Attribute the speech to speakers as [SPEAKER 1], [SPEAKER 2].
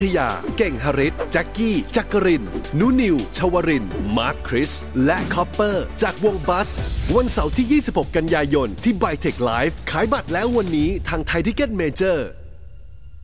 [SPEAKER 1] ทยาเก่งหฤทธิ์แจ็คกี้จักรินนุนิวชวรินทร์มาร์คคริสและคอปเปอร์จากวงบัสวันเสาร์ที่26กันยายนที่ไบเทคไลฟ์ขายบัตรแล้ววันนี้ทางไทยทิกเก็ตเมเจอร์